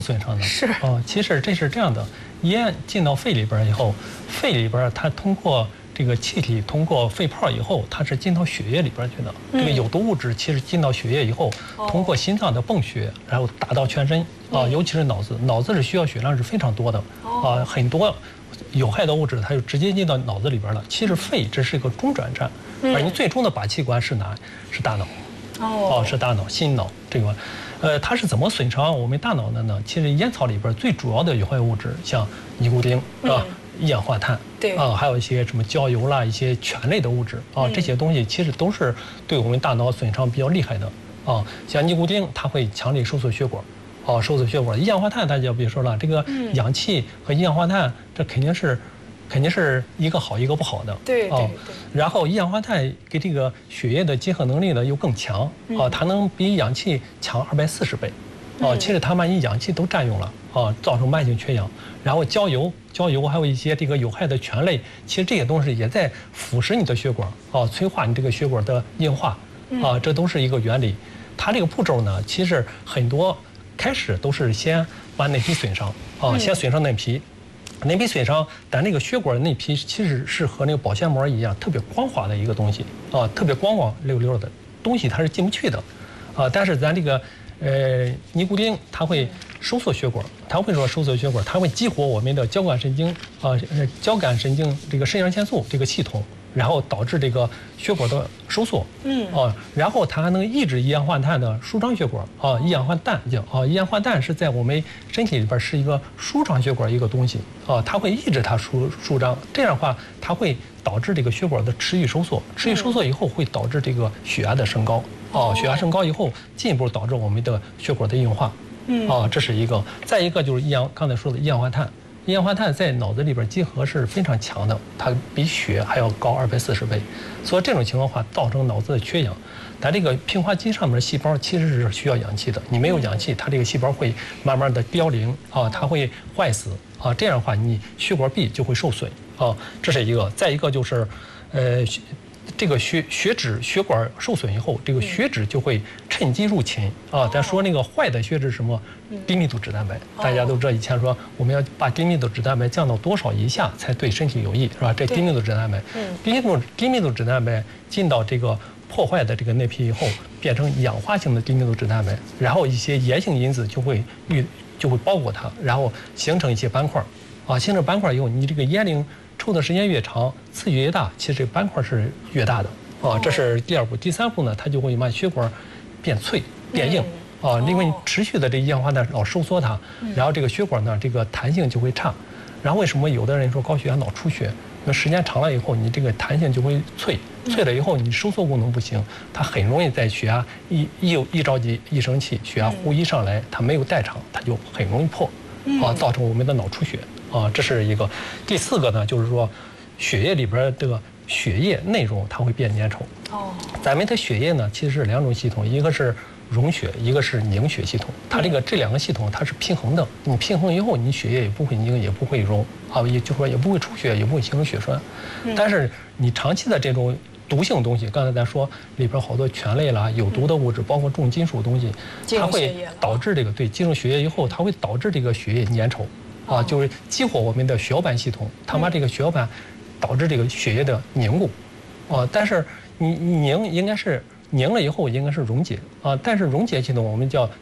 损伤的。 是其实这是这样的，烟进到肺里边以后，肺里边它通过这个气体通过肺泡以后，它是进到血液里边去的。这个有毒物质其实进到血液以后，通过心脏的泵血，然后打到全身尤其是脑子，脑子是需要血量是非常多的很多有害的物质它就直接进到脑子里边了。其实肺这是一个中转站，而你最终的把气管是哪？是大脑。是大脑、心脑这个。它是怎么损伤我们大脑的呢？其实烟草里边最主要的有害物质，像尼古丁一氧化碳， 对还有一些什么焦油啦，一些醛类的物质这些东西其实都是对我们大脑损伤比较厉害的像尼古丁，它会强力收缩血管，收缩血管。一氧化碳大家就别说了，这个氧气和一氧化碳，这肯定是一个好一个不好的。 对。 然后一氧化碳给这个血液的结合能力呢又更强它能比氧气强240倍其实它把氧气都占用了造成慢性缺氧。然后焦油还有一些这个有害的醛类，其实这些东西也在腐蚀你的血管催化你这个血管的硬化这都是一个原理。它这个步骤呢，其实很多开始都是先把内皮损伤先损伤内皮损伤，但那个血管内皮其实是和那个保鲜膜一样，特别光滑的一个东西特别光溜溜的东西，它是进不去的但是咱这个尼古丁它会收缩血管，它会激活我们的交感神经这个肾上腺素这个系统，然后导致这个血管的收缩然后它还能抑制一氧化碳的舒张血管一氧化氮是在我们身体里边是一个舒张血管一个东西它会抑制它舒张，这样的话它会导致这个血管的持续收缩以后会导致这个血压的升高血压升高以后进一步导致我们的血管的硬化这是一个。再一个就是刚才说的一氧化碳。一氧化碳在脑子里边结合是非常强的，它比血还要高240倍，所以这种情况下造成脑子的缺氧。但这个平滑肌上面的细胞其实是需要氧气的，你没有氧气，它这个细胞会慢慢的凋零它会坏死这样的话你血管壁就会受损这是一个。再一个就是这个血管受损以后，这个血脂就会趁机入侵咱说那个坏的血脂是什么？低密度脂蛋白，大家都知道以前说我们要把低密度脂蛋白降到多少以下才对身体有益，是吧？这低密度脂蛋白，低密度脂蛋白进到这个破坏的这个内皮以后，变成氧化性的低密度脂蛋白，然后一些炎性因子就会包裹它，然后形成一些斑块形成斑块以后，你这个烟龄抽的时间越长，刺激越大，其实这个斑块是越大的这是第二步。第三步呢，它就会把血管变脆变硬因为你持续的这一氧化碳老收缩它，然后这个血管呢这个弹性就会差。然后为什么有的人说高血压脑出血？因为时间长了以后，你这个弹性就会脆了以后，你收缩功能不行，它很容易在血压一着急一生气，血压呼一上来，它没有代偿，它就很容易破造成我们的脑出血这是一个。第四个呢，就是说血液里边的血液内容它会变粘稠咱们的血液呢其实是两种系统，一个是溶血，一个是凝血系统。它这两个系统它是平衡的，你平衡以后，你血液也不会凝，也不会溶也就是说也不会出血，也不会形成血栓。但是你长期的这种毒性东西，刚才咱说里边好多醛类啦、有毒的物质，包括重金属的东西，它会导致这个进入血液以后，它会导致这个血液粘稠就是激活我们的血小板系统，它把这个血小板导致这个血液的凝固但是你应该是凝了以后应该是溶解但是溶解系统我们叫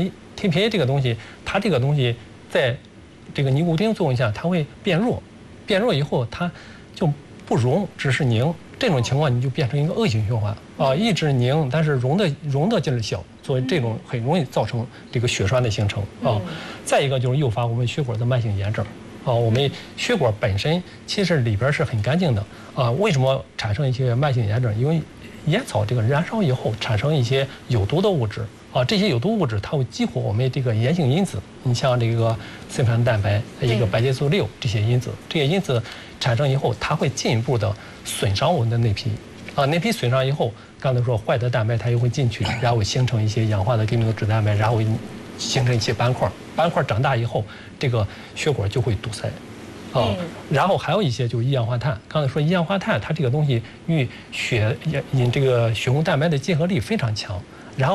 TPA 这个东西，它这个东西在这个尼古丁作用下，它会变弱以后它就不溶，只是凝。这种情况你就变成一个恶性循环一直凝，但是溶的劲儿小，所以这种很容易造成这个血栓的形成再一个就是诱发我们血管的慢性炎症我们血管本身其实里边是很干净的为什么产生一些慢性炎症？因为烟草这个燃烧以后产生一些有毒的物质这些有毒物质它会激活我们这个炎性因子，你像这个色素蛋白、一个白介素6这些因子产生以后，它会进一步的损伤我们的内皮内皮损伤以后，刚才说坏的蛋白它又会进去，然后形成一些氧化的低密度脂蛋白，然后形成一些斑块长大以后，这个血管就会堵塞然后还有一些就是一氧化碳。刚才说一氧化碳，它这个东西与这个血红蛋白的结合力非常强，然后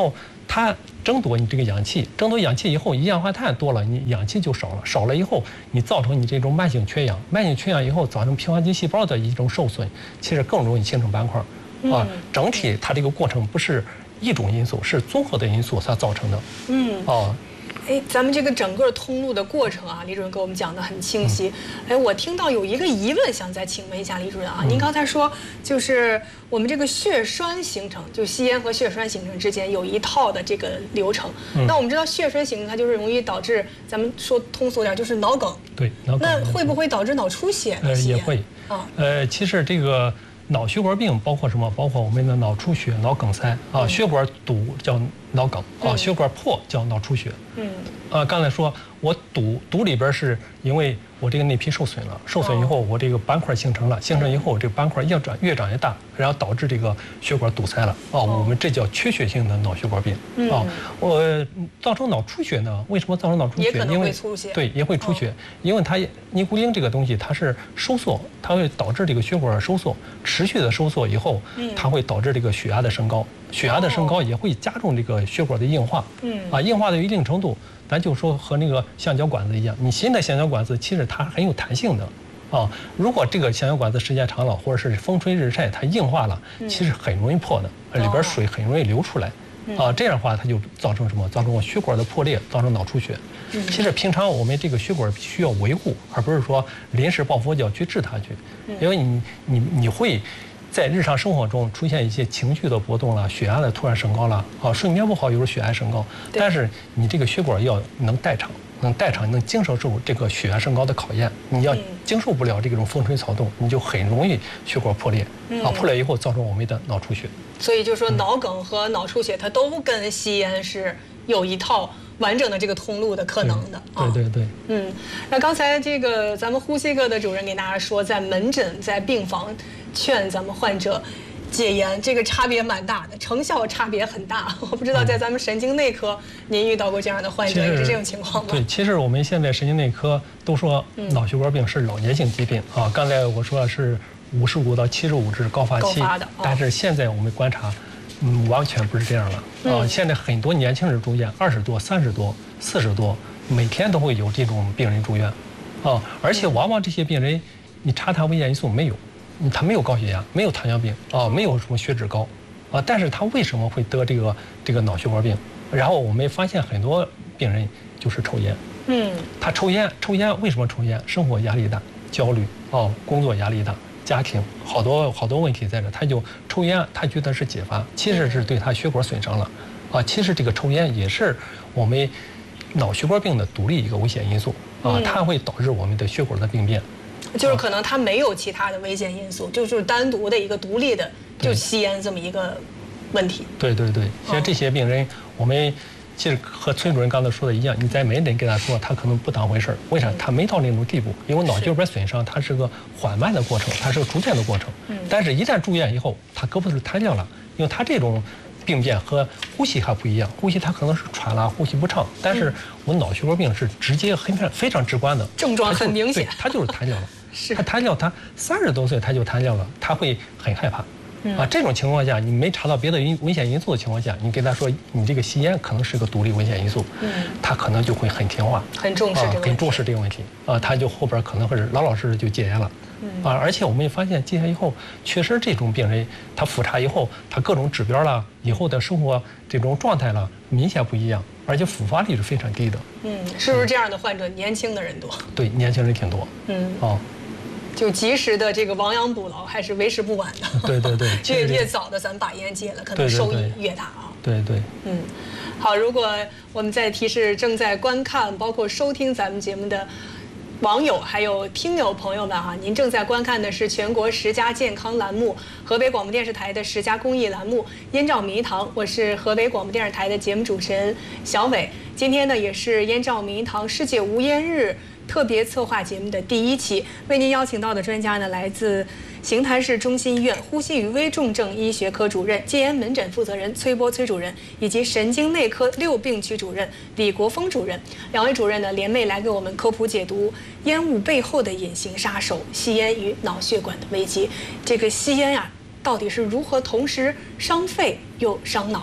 它争夺你这个氧气，争夺氧气以后，一氧化碳多了，你氧气就少了，少了以后，你造成你这种慢性缺氧，慢性缺氧以后造成平滑肌细胞的一种受损，其实更容易形成斑块。整体它这个过程不是一种因素，是综合的因素所造成的。 咱们这个整个通路的过程啊，李主任给我们讲得很清晰。我听到有一个疑问，想再请问一下李主任啊，您刚才说就是我们这个血栓形成，就吸烟和血栓形成之间有一套的这个流程。那我们知道血栓形成它就是容易导致，咱们说通俗点就是脑梗。 对，脑梗。 那会不会导致脑出血？ 也会。其实这个。脑血管病包括什么？包括我们的脑出血、脑梗塞血管堵叫脑梗血管破叫脑出血。刚才说我堵里边是因为我这个内皮受损了，受损以后我这个斑块形成了，形成以后这个斑块越长越大，然后导致这个血管堵塞了我们这叫缺血性的脑血管病我造成脑出血呢？为什么造成脑出血？ 也可能会出血。 对，也会出血，因为它尼古丁这个东西它是收缩，它会导致这个血管收缩，持续的收缩以后，它会导致这个血压的升高，血压的升高也会加重这个血管的硬化。硬化到一定程度。咱就说和那个橡胶管子一样，你新的橡胶管子其实它很有弹性的，如果这个橡胶管子时间长了，或者是风吹日晒它硬化了，其实很容易破的，里边水很容易流出来，这样的话它就造成什么？造成我血管的破裂，造成脑出血。其实平常我们这个血管需要维护，而不是说临时抱佛脚去治它去，因为你会。在日常生活中出现一些情绪的波动了，血压的突然升高了，睡眠不好，有时候血压升高，但是你这个血管要能代偿，能经受住这个血压升高的考验。你要经受不了这种风吹草动，你就很容易血管破裂，破裂以后造成我们的脑出血。 所以就说脑梗和脑出血，它都跟吸烟是有一套完整的这个通路的可能的。 对。 那刚才这个咱们呼吸科的主任给大家说，在门诊在病房劝咱们患者戒烟，这个差别蛮大的，成效差别很大。我不知道在咱们神经内科，您遇到过这样的患者，也是这种情况吗？ 对，其实我们现在神经内科都说脑血管病是老年性疾病刚才我说是55到75是高发期，但是现在我们观察，完全不是这样了现在很多年轻人住院，20多、30多、40多，每天都会有这种病人住院而且往往这些病人，你查他危险因素没有。他没有高血压，没有糖尿病没有什么血脂高但是他为什么会得这个脑血管病？然后我们发现很多病人就是抽烟。他抽烟为什么抽烟？生活压力大，焦虑工作压力大，家庭好多问题在这，他就抽烟，他觉得是解乏，其实是对他血管损伤了其实这个抽烟也是我们脑血管病的独立一个危险因素它会导致我们的血管的病变。 就是可能它没有其他的危险因素，就是单独的一个独立的就吸烟这么一个问题。 对，像这些病人，我们其实和崔主任刚才说的一样，你在门诊给他说，他可能不当回事儿。为啥？他没到那种地步，因为脑血管损伤它是个缓慢的过程，它是个逐渐的过程。但是一旦住院以后，他胳膊就瘫掉了，因为他这种病变和呼吸还不一样，呼吸它可能是喘了，呼吸不畅，但是我脑血管病是直接非常直观的症状很明显， 他就是瘫掉了。他瘫掉，他30多岁他就瘫掉了，他会很害怕。这种情况下，你没查到别的危险因素的情况下，你跟他说你这个吸烟可能是个独立危险因素，他可能就会很听话， 很重视这个问题他就后边可能会是老实的就戒烟了。而且我们也发现戒烟以后，确实这种病人他复查以后，他各种指标啦，以后的生活这种状态啦，明显不一样，而且复发率是非常低的。 是不是这样的患者年轻的人多？ 对，年轻人挺多。 就及时的这个亡羊补牢还是为时不晚的。对，越早的咱把烟戒了，可能收益越大对。 好，如果我们再提示正在观看包括收听咱们节目的网友还有听友朋友们您正在观看的是全国10佳健康栏目，河北广播电视台的10佳公益栏目《燕赵名堂》，我是河北广播电视台的节目主持人小伟。今天呢，也是燕赵名堂世界无烟日特别策划节目的第1期，为您邀请到的专家呢，来自邢台市中心医院呼吸与危重症医学科主任、戒烟门诊负责人崔波崔主任，以及神经内科6病区主任李国峰主任。2位主任呢，联袂来给我们科普解读烟雾背后的隐形杀手——吸烟与脑血管的危机。这个吸烟到底是如何同时伤肺又伤脑的？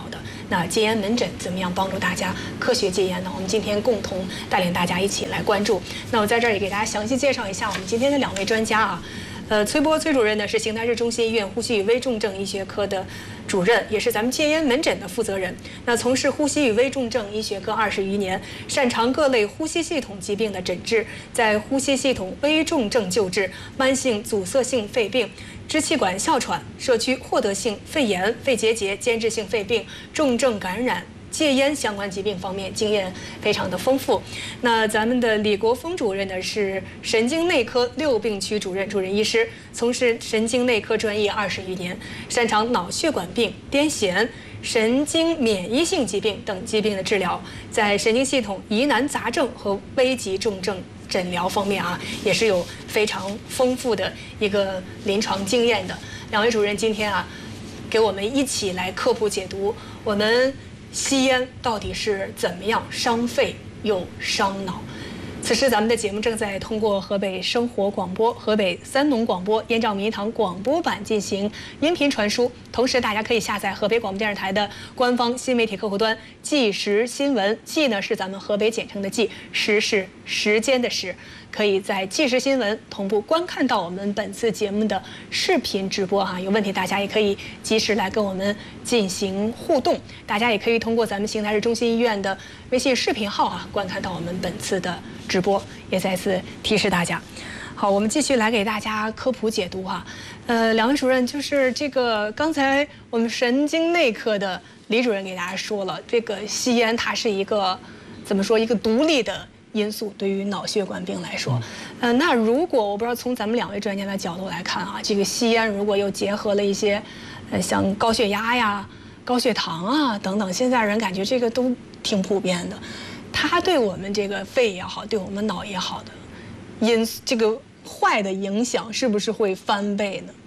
那戒烟门诊怎么样帮助大家科学戒烟呢？我们今天共同带领大家一起来关注。那我在这儿也给大家详细介绍一下我们今天的2位专家啊。崔波崔主任呢是邢台市中心医院呼吸与危重症医学科的主任，也是咱们戒烟门诊的负责人。那从事呼吸与危重症医学科20余年，擅长各类呼吸系统疾病的诊治，在呼吸系统危重症救治、慢性阻塞性肺病、支气管哮喘、社区获得性肺炎、肺结节、间质性肺病、重症感染、戒烟相关疾病方面经验非常的丰富。那咱们的李国峰主任呢是神经内科6病区主任医师，从事神经内科专业20余年，擅长脑血管病、癫痫、神经免疫性疾病等疾病的治疗，在神经系统疑难杂症和危急重症诊疗方面啊，也是有非常丰富的一个临床经验的。2位主任今天啊，给我们一起来科普解读我们吸烟到底是怎么样伤肺又伤脑。此时咱们的节目正在通过河北生活广播、河北三农广播、燕赵民堂广播版进行音频传输，同时大家可以下载河北广播电视台的官方新媒体客户端即时新闻，即呢是咱们河北简称的即，时是时间的时，可以在即时新闻同步观看到我们本次节目的视频直播哈。有问题大家也可以及时来跟我们进行互动，大家也可以通过咱们邢台市中心医院的微信视频号啊观看到我们本次的直播，也再次提示大家。好，我们继续来给大家科普解读哈。2位主任，就是这个刚才我们神经内科的李主任给大家说了，这个吸烟它是一个怎么说一个独立的因素，对于脑血管病来说，那如果我不知道从咱们2位专家的角度来看啊，这个吸烟如果又结合了一些，像高血压呀、高血糖啊等等，现在人感觉这个都挺普遍的，它对我们这个肺也好，对我们脑也好的这个坏的影响是不是会翻倍呢？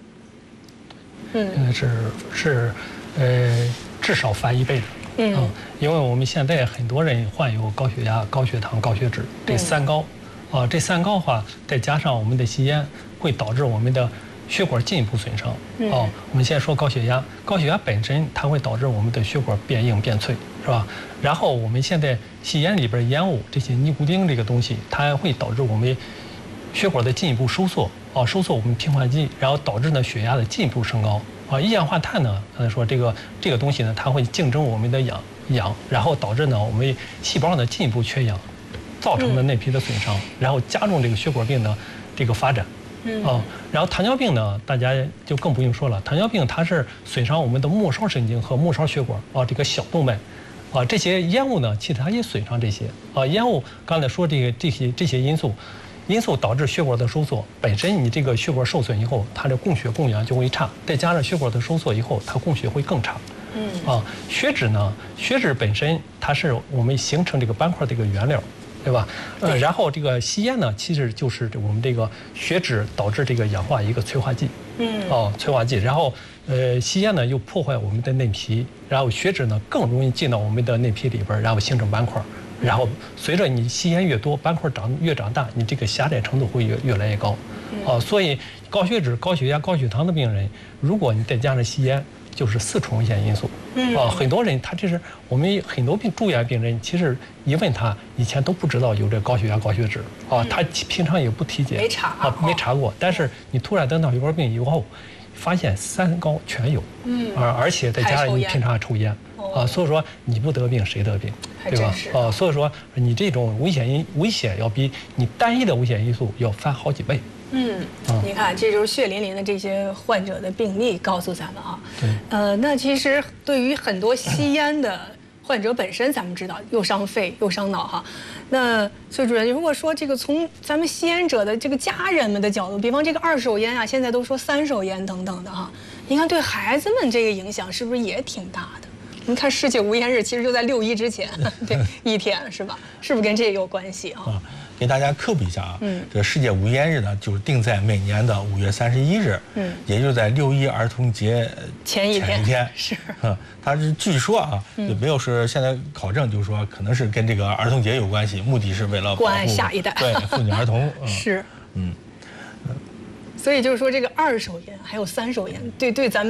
至少翻1倍的。因为我们现在很多人患有高血压、高血糖、高血脂，这3高，这3高的话，再加上我们的吸烟，会导致我们的血管进一步损伤。我们先说高血压，高血压本身它会导致我们的血管变硬变脆，是吧？然后我们现在吸烟里边烟雾这些尼古丁这个东西，它会导致我们血管的进一步收缩，收缩我们平滑肌，然后导致呢血压的进一步升高。一氧化碳呢，刚才说这个东西呢，它会竞争我们的氧，然后导致呢我们细胞呢进一步缺氧，造成的内皮的损伤，然后加重这个血管病的这个发展。然后糖尿病呢，大家就更不用说了，糖尿病它是损伤我们的末梢神经和末梢血管这个小动脉。这些烟雾呢，其实它也损伤这些。烟雾刚才说这些因素导致血管的收缩，本身你这个血管受损以后，它的供血供氧就会差，再加上血管的收缩以后，它供血会更差。血脂呢，血脂本身它是我们形成这个斑块的一个原料，对吧？然后这个吸烟呢，其实就是我们这个血脂导致这个氧化一个催化剂。催化剂，然后吸烟呢又破坏我们的内皮，然后血脂呢更容易进到我们的内皮里边，然后形成斑块。然后随着你吸烟越多，斑块越长大，你这个狭窄程度会越来越高。所以高血脂、高血压、高血糖的病人，如果你再加上吸烟，就是4重危险因素。很多人他这是我们很多住院病人，其实一问他以前都不知道有这高血压、高血脂他平常也不体检，没查过。但是你突然得脑血管病以后，发现3高全有，而且再加上你平常还抽烟。所以说你不得病谁得病，对吧？所以说你这种危险要比你单一的危险因素要翻好几倍。 你看，这就是血淋淋的这些患者的病例告诉咱们啊。那其实对于很多吸烟的患者本身，咱们知道又伤肺又伤脑哈。那崔主任，如果说这个从咱们吸烟者的这个家人们的角度，比方这个2手烟啊，现在都说3手烟等等的哈，你看对孩子们这个影响是不是也挺大的？你看世界无烟日其实就在6·1之前，对1天是吧？是不是跟这个有关系啊？ 给大家科普一下啊，这世界无烟日呢，就是定在每年的5月31日，也就是在6·1儿童节前一天。 是， 它是据说啊，也没有说现在考证，就是说可能是跟这个儿童节有关系，目的是为了关爱下一代， 对妇女儿童。 是，所以就是说这个2手烟还有3手烟，对咱们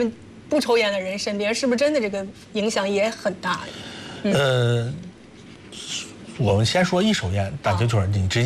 不抽烟的人身边，是不是真的这个影响也很大？ 我们先说一手烟，大家就是你直接。